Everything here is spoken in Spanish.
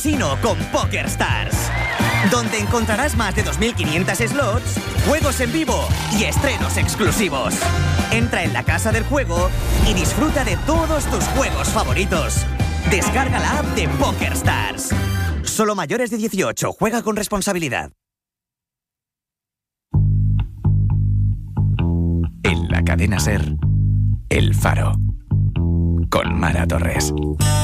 casino con PokerStars, donde encontrarás más de 2.500 slots, juegos en vivo y estrenos exclusivos. Entra en la casa del juego y disfruta de todos tus juegos favoritos. Descarga la app de PokerStars. Solo mayores de 18. Juega con responsabilidad. En la cadena SER, El Faro, con Mara Torres.